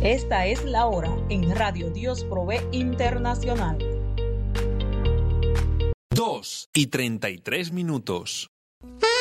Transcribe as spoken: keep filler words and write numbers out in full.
Esta es la hora en Radio Dios Provee Internacional. Dos y treinta y tres minutos.